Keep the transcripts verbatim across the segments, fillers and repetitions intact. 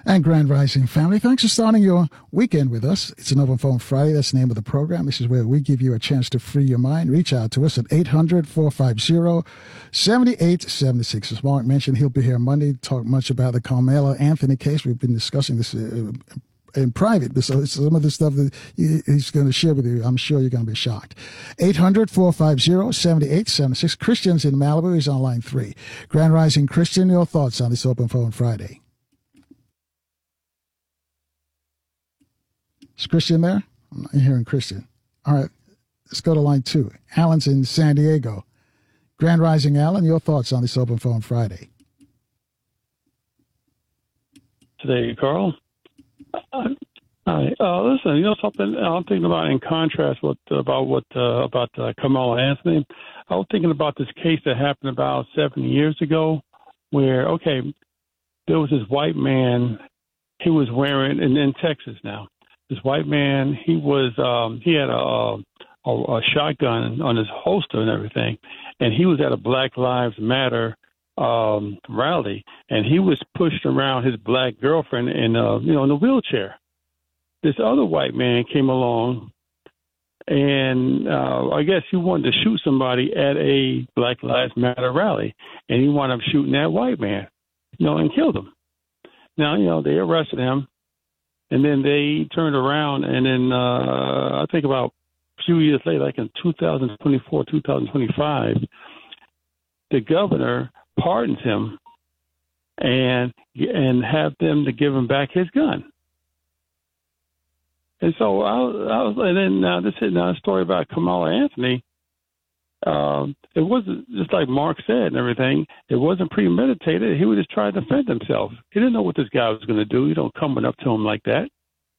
And Grand Rising family, thanks for starting your weekend with us. It's an Open Phone Friday. That's the name of the program. This is where we give you a chance to free your mind. Reach out to us at eight hundred, four five zero, seven eight seven six. As Mark mentioned, he'll be here Monday to talk much about the Carmelo Anthony case. We've been discussing this uh, in private. So some of the stuff that he's going to share with you, I'm sure you're going to be shocked. eight hundred, four five zero, seven eight seven six. Christian's in Malibu. He's on line three. Grand Rising Christian, your thoughts on this Open Phone Friday? Is Christian there? I'm not hearing Christian. All right, let's go to line two. Alan's in San Diego. Grand Rising, Alan, your thoughts on this Open Phone Friday? Today, Carl. Uh, hi. Uh, listen, you know something I'm thinking about in contrast with about what uh, about uh, Carmelo Anthony. I was thinking about this case that happened about seven years ago, where okay, there was this white man. He was wearing, and in Texas now. This white man, he was, um, he had a, a, a shotgun on his holster and everything, and he was at a Black Lives Matter um, rally, and he was pushed around his black girlfriend in, uh, you know, in a wheelchair. This other white man came along, and uh, I guess he wanted to shoot somebody at a Black Lives Matter rally, and he wound up shooting that white man, you know, and killed him. Now, you know, they arrested him. And then they turned around, and then uh, I think about a few years later, like in two thousand twenty-four, two thousand twenty-five, the governor pardons him and and have them to give him back his gun. And so I was, I was and then now this is now a story about Carmelo Anthony. Um, it wasn't just like Mark said and everything. It wasn't premeditated. He was just trying to defend himself. He didn't know what this guy was going to do. You don't come up to him like that.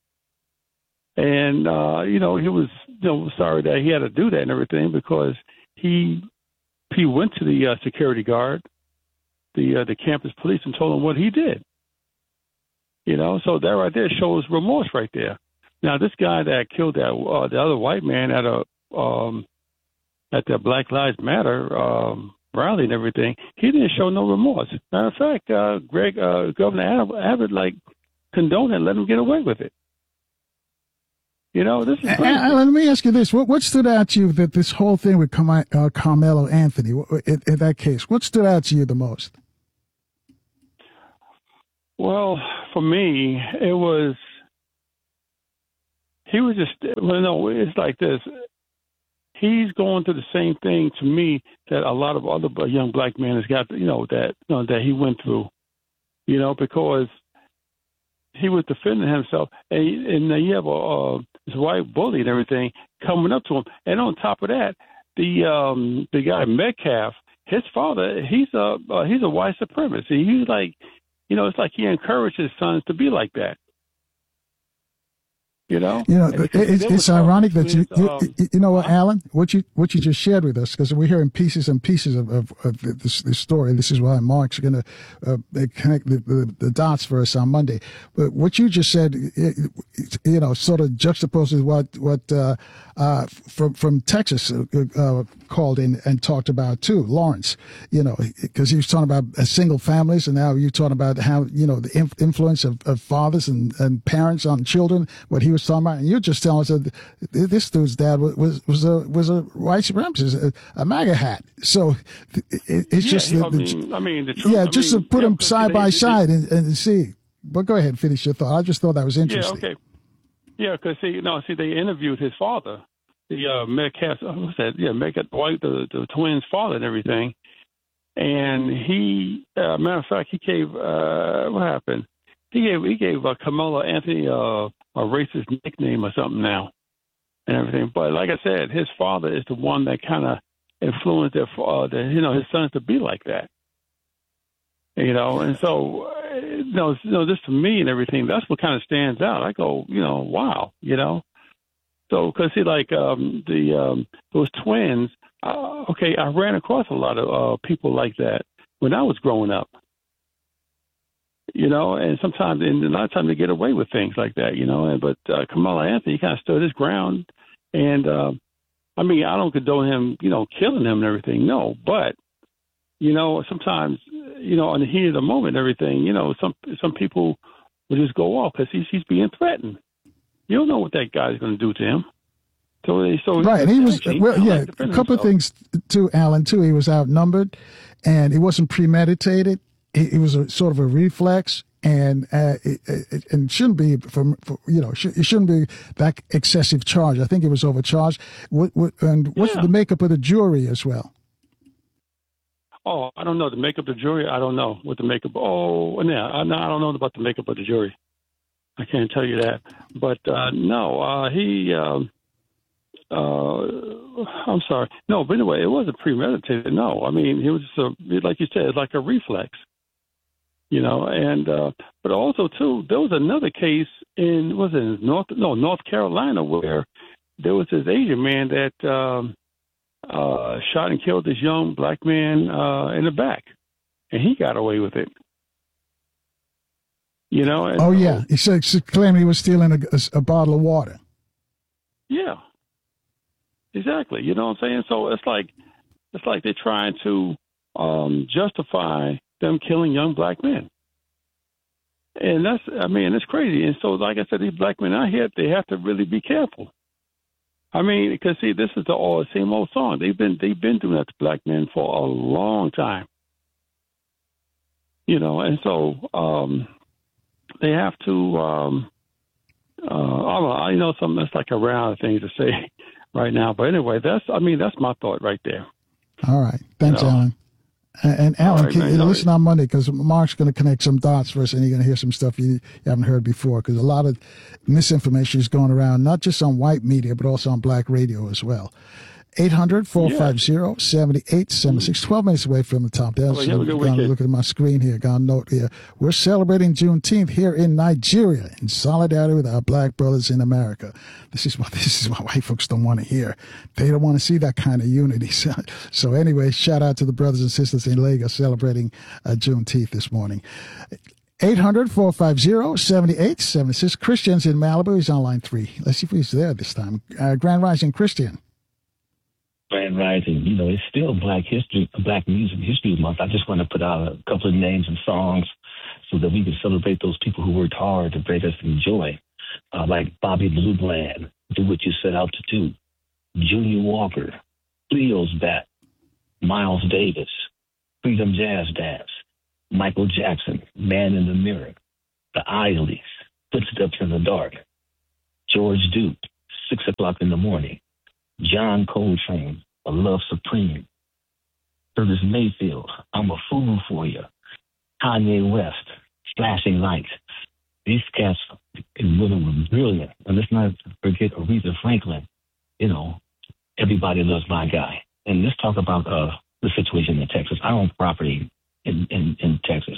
And, uh, you know, he was, you know, sorry that he had to do that and everything because he, he went to the uh, security guard, the, uh, the campus police and told him what he did. You know, so that right there shows remorse right there. Now, this guy that killed that, uh, the other white man at a, um, at the Black Lives Matter um, rally and everything, he didn't show no remorse. Matter of fact, uh, Greg, uh, Governor Abbott, like, condoned and let him get away with it. You know, this is crazy. Uh, let me ask you this. What, what stood out to you that this whole thing with Car- uh, Carmelo Anthony, in, in that case, what stood out to you the most? Well, for me, it was, he was just, well, no, it's like this. He's going through the same thing to me that a lot of other young black men has got, you know, that you know, that he went through, you know, because he was defending himself, and, and you have a, a this white bully and everything coming up to him, and on top of that, the um, the guy Metcalf, his father, he's a uh, he's a white supremacist. He's like, you know, it's like he encouraged his sons to be like that. You know, you know, it, it's, it's ironic that you, you, um, you know what, Alan, what you what you just shared with us, because we're hearing pieces and pieces of, of, of this, this story. This is why Mark's going to uh, connect the, the, the dots for us on Monday. But what you just said, you know, sort of juxtaposes what what uh, uh, from from Texas uh, called in and talked about too, Lawrence. You know, because he was talking about uh, single families, and now you're talking about how, you know, the inf- influence of, of fathers and, and parents on children. What he was talking about, and you're just telling us that this dude's dad was was, was a was a white supremacist, a, a MAGA hat. So it, it's yeah, just, I, the, mean, I mean, the truth, yeah, I just mean, to put yeah, them side they, by they, side and, and see. But go ahead and finish your thought. I just thought that was interesting. Yeah, okay. Yeah, because see, no, see, they interviewed his father, the uh, Metcalf, what's that? Yeah, Metcalf, White, the, the twins' father, and everything. And he, uh, matter of fact, he gave uh, what happened? He gave he gave uh, Carmelo Anthony uh, a racist nickname or something now, and everything. But like I said, his father is the one that kind of influenced their, uh, the, you know, his sons to be like that. You know, and so, uh, you know, you know, this to me and everything, that's what kind of stands out. I go, you know, wow, you know. So, because see, like um, the um, those twins, uh, okay, I ran across a lot of uh, people like that when I was growing up. You know, and sometimes, and a lot of times they get away with things like that, you know. And but uh, Carmelo Anthony kind of stood his ground, and uh, I mean, I don't condone him, you know, killing him and everything, no. But you know, sometimes, you know, on the heat of the moment, and everything, you know, some some people will just go off because he's, he's being threatened. You don't know what that guy's going to do to him. So, they, so right, and he was well, yeah. Like a couple himself. of things too, Alan. Too, he was outnumbered, and it wasn't premeditated. It, it was a sort of a reflex, and uh, it, it, and shouldn't be for, for you know sh- it shouldn't be that excessive charge. I think it was overcharged. What, what and what's yeah. the makeup of the jury as well? Oh, I don't know the makeup of the jury. I don't know what the makeup. Oh, yeah, I, I don't know about the makeup of the jury. I can't tell you that. But uh, no, uh, he. Um, uh, I'm sorry. No, but anyway, it wasn't premeditated. No, I mean, it was a, like you said, like a reflex. You know, and uh, but also too, there was another case in was it North? No, North Carolina, where there was this Asian man that. Um, Uh, shot and killed this young black man uh, in the back, and he got away with it. You know. And oh so, yeah, he said he claimed he was stealing a, a, a bottle of water. Yeah, exactly. You know what I'm saying? So it's like it's like they're trying to um, justify them killing young black men, and that's I mean it's crazy. And so, like I said, these black men out here, they have to really be careful. I mean, because see, this is the all same old song. They've been they've been doing that to black men for a long time, you know, and so um, they have to. Um, uh, I don't know, I know something that's like a round of things to say right now, but anyway, that's I mean that's my thought right there. All right, thanks, you know? Alan. And, and Alan, right, man, you listen on Monday because Mark's going to connect some dots for us, and you're going to hear some stuff you, you haven't heard before. Because a lot of misinformation is going around, not just on white media, but also on black radio as well. eight hundred, four five zero, seven eight seven six. twelve minutes away from the top. That's oh, yeah, going to look at my screen here. Got a note here. We're celebrating Juneteenth here in Nigeria in solidarity with our black brothers in America. This is what this is what white folks don't want to hear. They don't want to see that kind of unity. So, so anyway, shout out to the brothers and sisters in Lagos celebrating uh, Juneteenth this morning. eight hundred, four five zero, seven eight seven six. Christian's in Malibu. He's on line three. Let's see if he's there this time. Uh, Grand Rising Christian. Grand Rising, you know, it's still Black History, Black Music History Month. I just want to put out a couple of names and songs so that we can celebrate those people who worked hard to bring us some joy, uh, like Bobby Blue Bland, Do What You Set Out to Do, Junior Walker, Cleo's Bat, Miles Davis, Freedom Jazz Dance, Michael Jackson, Man in the Mirror, The Isleys, Footsteps in the Dark, George Duke, Six O'Clock in the Morning, John Coltrane, A Love Supreme, Curtis Mayfield, I'm a Fool for You, Kanye West, Flashing Lights. These cats and women were brilliant. And let's not forget Aretha Franklin. You know, everybody loves my guy. And let's talk about uh, the situation in Texas. I own property in, in, in Texas.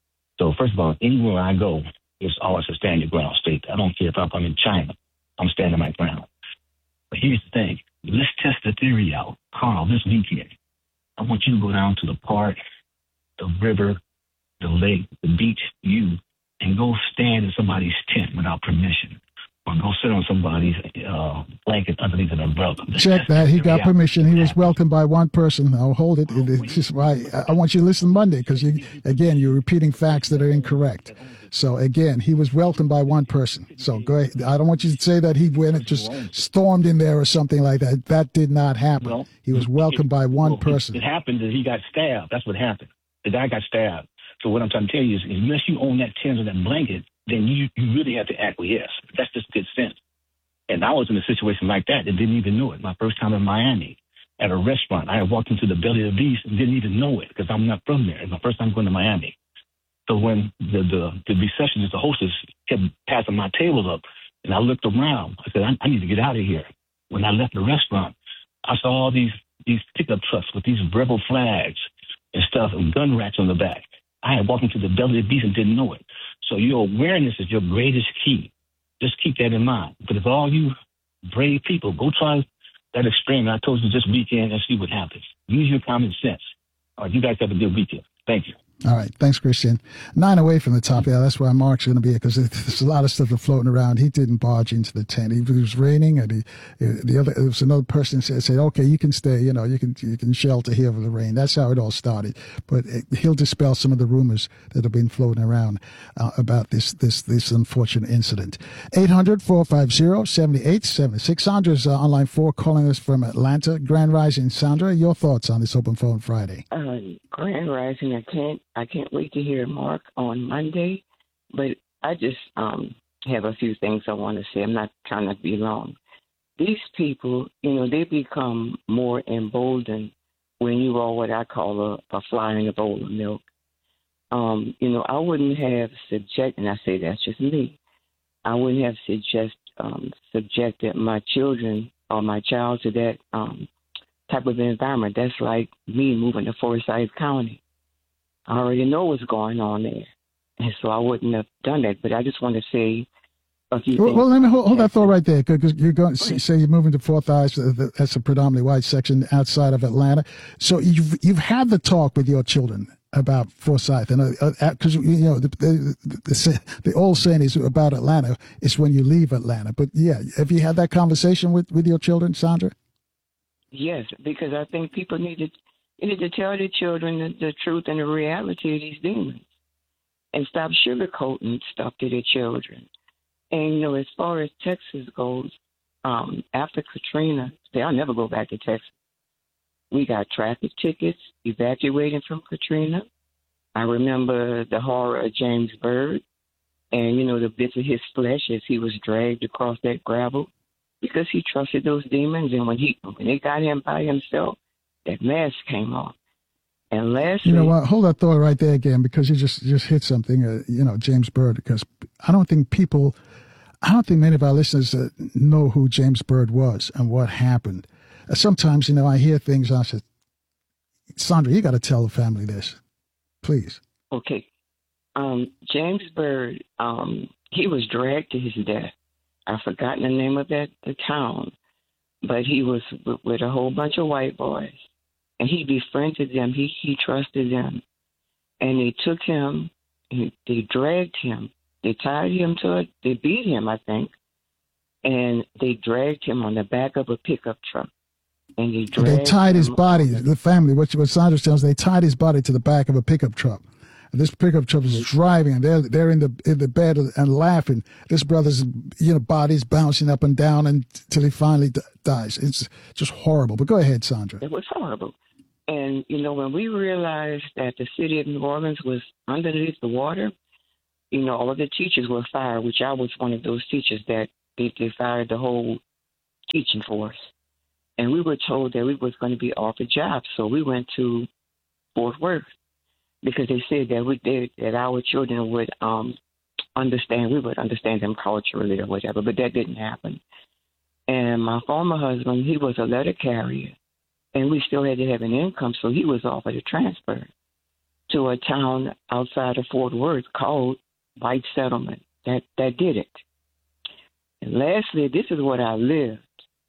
So first of all, anywhere I go, it's always a stand your ground state. I don't care if I'm in China. I'm standing my ground. But here's the thing. Let's test the theory out. Carl, this weekend, I want you to go down to the park, the river, the lake, the beach, you, and go stand in somebody's tent without permission. Or go sit on somebody's uh, blanket underneath an umbrella. Let's Check that. He got permission. He was welcomed by one person. I'll hold it. It's just why I want you to listen Monday because, you, again, you're repeating facts that are incorrect. So, again, he was welcomed by one person. So, go ahead. I don't want you to say that he went and just stormed in there or something like that. That did not happen. Well, he was welcomed by one well, person. It happened that he got stabbed. That's what happened. The guy got stabbed. So what I'm trying to tell you is unless you own that tent or that blanket, then you, you really have to acquiesce. That's just good sense. And I was in a situation like that and didn't even know it. My first time in Miami at a restaurant, I had walked into the belly of the beast and didn't even know it because I'm not from there. It's my first time going to Miami. So when the, the, the receptionist, the hostess, kept passing my table up, and I looked around, I said, I, I need to get out of here. When I left the restaurant, I saw all these, these pickup trucks with these rebel flags and stuff and gun rats on the back. I had walked into the belly of the beast and didn't know it. So your awareness is your greatest key. Just keep that in mind. But if all you brave people, go try that experiment I told you this weekend and see what happens. Use your common sense. All right, you guys have a good weekend. Thank you. All right. Thanks, Christian. Nine away from the top. Yeah, that's where Mark's going to be, because there's a lot of stuff floating around. He didn't barge into the tent. It was raining, and he, the other, there was another person that said, said, okay, you can stay, you know, you can, you can shelter here for the rain. That's how it all started. But it, he'll dispel some of the rumors that have been floating around uh, about this, this, this unfortunate incident. eight hundred, four five zero, seven eight seven six. Sandra's uh, online four calling us from Atlanta. Grand Rising, Sandra, your thoughts on this Open Phone Friday? Uh, Grand Rising, I can't. I can't wait to hear Mark on Monday, but I just um, have a few things I want to say. I'm not trying to be long. These people, you know, they become more emboldened when you are what I call a, a fly in a bowl of milk. Um, you know, I wouldn't have subject, and I say that's just me, I wouldn't have suggest, um, subjected my children or my child to that um, type of environment. That's like me moving to Forsyth County. I already know what's going on there, and so I wouldn't have done that. But I just want to say a few well, things. Well, let me hold, hold that thought right there, because you're going to say you're moving to Forsyth. That's a predominantly white section outside of Atlanta. So you've you've had the talk with your children about Forsyth, and because uh, you know the, the, the the old saying is about Atlanta is when you leave Atlanta. But yeah, have you had that conversation with, with your children, Sandra? Yes, because I think people need to. You need to tell the children the, the truth and the reality of these demons, and stop sugarcoating stuff to their children. And, you know, as far as Texas goes, um, after Katrina, I'll never go back to Texas. We got traffic tickets evacuating from Katrina. I remember the horror of James Byrd and, you know, the bits of his flesh as he was dragged across that gravel because he trusted those demons. And when he when they got him by himself, that mask came off. And lastly, you know what? Hold that thought right there again, because you just just hit something. Uh, you know, James Byrd. Because I don't think people, I don't think many of our listeners uh, know who James Byrd was and what happened. Uh, sometimes, you know, I hear things. I said, Sandra, you got to tell the family this, please. Okay, um, James Byrd. Um, he was dragged to his death. I've forgotten the name of that the town, but he was with, with a whole bunch of white boys. And he befriended them. He he trusted them. And they took him, he, they dragged him. They tied him to it. They beat him, I think. And they dragged him on the back of a pickup truck. And they dragged They tied his him body, the family, what, what Sandra tells, they tied his body to the back of a pickup truck. And this pickup truck is driving, and they're they're in the in the bed and laughing. This brother's you know body's bouncing up and down until he finally d- dies. It's just horrible. But go ahead, Sandra. It was horrible. And, you know, when we realized that the city of New Orleans was underneath the water, you know, all of the teachers were fired, which I was one of those teachers that they, they fired the whole teaching force. And we were told that we was going to be offered jobs. So we went to Fort Worth because they said that we did, that our children would um, understand, we would understand them culturally or whatever, but that didn't happen. And my former husband, he was a letter carrier. And we still had to have an income, so he was offered a transfer to a town outside of Fort Worth called White Settlement. That that did it. And lastly, this is what I lived.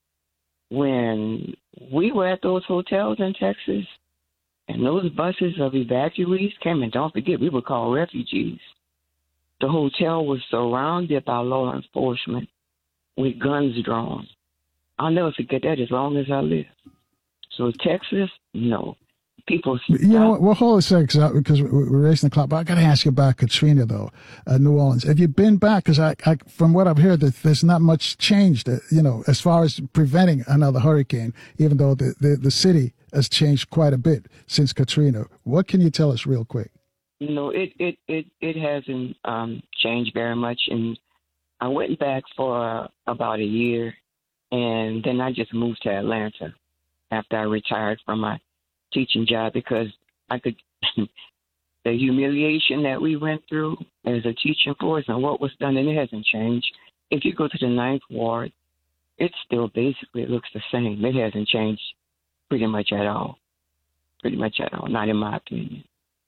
When we were at those hotels in Texas, and those buses of evacuees came, and don't forget, we were called refugees. The hotel was surrounded by law enforcement with guns drawn. I'll never forget that as long as I live. So Texas, no. People. You know what? We'll hold a second because we're racing the clock. But I got to ask you about Katrina, though, uh, New Orleans. Have you been back? Because I, I, from what I've heard, that there's not much changed. Uh, you know, as far as preventing another hurricane, even though the, the the city has changed quite a bit since Katrina. What can you tell us, real quick? You know, it it it it hasn't um, changed very much, and I went back for uh, about a year, and then I just moved to Atlanta after I retired from my teaching job because I could, the humiliation that we went through as a teaching force and what was done, and it hasn't changed. If you go to the Ninth Ward, it still basically looks the same. It hasn't changed pretty much at all. Pretty much at all, not in my opinion.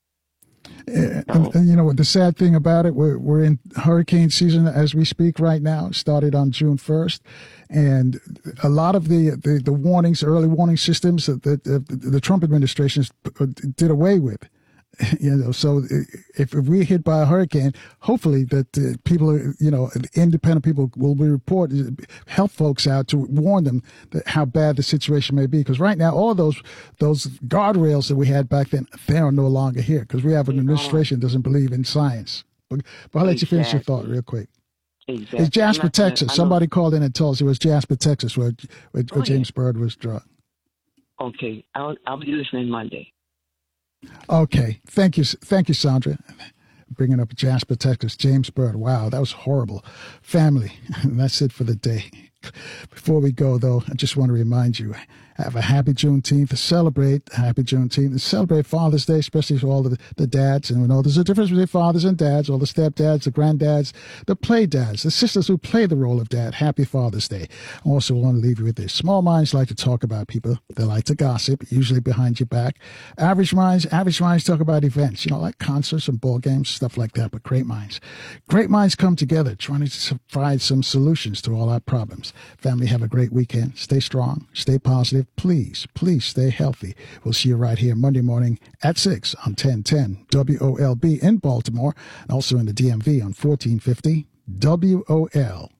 And, and, and you know, the sad thing about it, we're, we're in hurricane season as we speak right now. It started on June first. And a lot of the, the, the warnings, early warning systems that the, the, the Trump administration did away with You know, so if, if we're hit by a hurricane, hopefully that uh, people, are, you know, independent people will be reported, help folks out to warn them that how bad the situation may be. Because right now, all those those guardrails that we had back then, they are no longer here because we have an administration that doesn't believe in science. But, but I'll let you finish your thought real quick. Exactly. It's Jasper, Texas. Gonna, Somebody called in and told us it was Jasper, Texas, where, where, oh, where James yeah. Byrd was struck. Okay, I'll I'll be listening Monday. Okay, thank you, thank you, Sandra. Bringing up Jasper, Texas, James Byrd. Wow, that was horrible. Family, that's it for the day. Before we go, though, I just want to remind you, have a happy Juneteenth, celebrate happy Juneteenth, and celebrate Father's Day, especially for all the, the dads. And we know there's a difference between fathers and dads, all the stepdads, the granddads, the play dads, the sisters who play the role of dad. Happy Father's Day. I also want to leave you with this. Small minds like to talk about people. They like to gossip, usually behind your back. Average minds, average minds talk about events, you know, like concerts and ball games, stuff like that. But great minds, great minds come together, trying to provide some solutions to all our problems. Family, have a great weekend. Stay strong. Stay positive. Please, please stay healthy. We'll see you right here Monday morning at six on ten ten W O L B in Baltimore, and also in the D M V on fourteen fifty W O L.